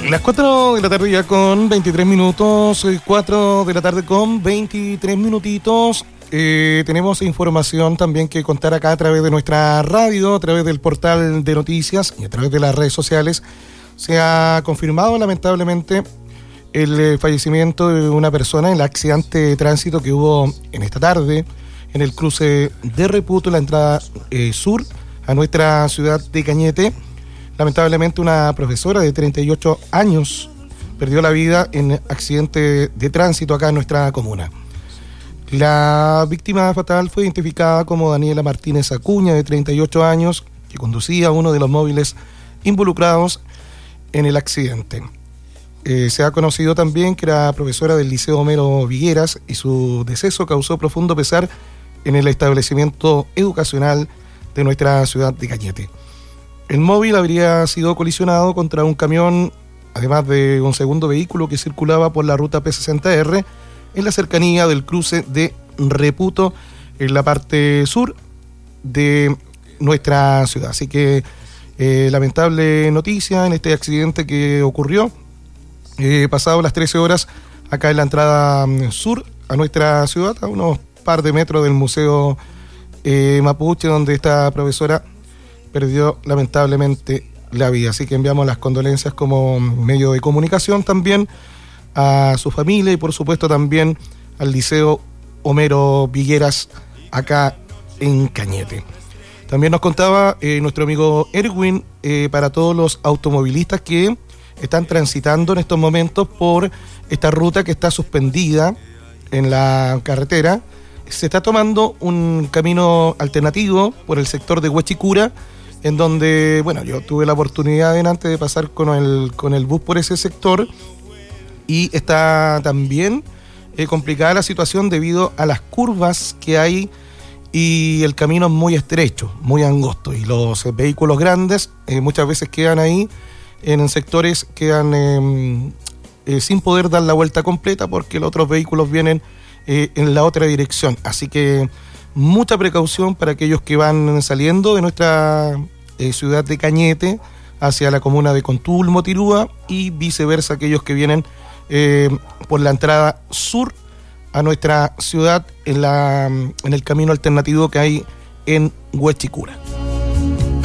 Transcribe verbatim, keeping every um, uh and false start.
Las cuatro de la tarde ya con veintitrés minutos, cuatro de la tarde con veintitrés minutitos. Eh, tenemos información también que contar acá a través de nuestra radio, a través del portal de noticias y a través de las redes sociales. Se ha confirmado lamentablemente el eh, fallecimiento de una persona en el accidente de tránsito que hubo en esta tarde en el cruce de Reputo, en la entrada eh, sur a nuestra ciudad de Cañete. Lamentablemente una profesora de treinta y ocho años perdió la vida en accidente de tránsito acá en nuestra comuna. La víctima fatal fue identificada como Daniela Martínez Acuña, de treinta y ocho años, que conducía uno de los móviles involucrados en el accidente. Eh, se ha conocido también que era profesora del Liceo Homero Vigueras y su deceso causó profundo pesar en el establecimiento educacional de nuestra ciudad de Cañete. El móvil habría sido colisionado contra un camión, además de un segundo vehículo que circulaba por la ruta P sesenta R en la cercanía del cruce de Reputo, en la parte sur de nuestra ciudad. Así que eh, lamentable noticia en este accidente que ocurrió eh, pasado las trece horas acá en la entrada sur a nuestra ciudad, a unos par de metros del Museo eh, Mapuche, donde esta profesora perdió lamentablemente la vida. Así que enviamos las condolencias como medio de comunicación también a su familia y por supuesto también al Liceo Homero Vigueras acá en Cañete. También nos contaba eh, nuestro amigo Erwin, eh, para todos los automovilistas que están transitando en estos momentos por esta ruta que está suspendida en la carretera, se está tomando un camino alternativo por el sector de Huechicura, en donde, bueno, yo tuve la oportunidad de antes de pasar con el, con el bus por ese sector y está también eh, complicada la situación debido a las curvas que hay y el camino es muy estrecho, muy angosto y los eh, vehículos grandes eh, muchas veces quedan ahí en sectores, quedan eh, eh, sin poder dar la vuelta completa porque los otros vehículos vienen eh, en la otra dirección. Así que mucha precaución para aquellos que van saliendo de nuestra eh, ciudad de Cañete hacia la comuna de Contul, Motirúa y viceversa aquellos que vienen eh, por la entrada sur a nuestra ciudad en, la, en el camino alternativo que hay en Huechicura.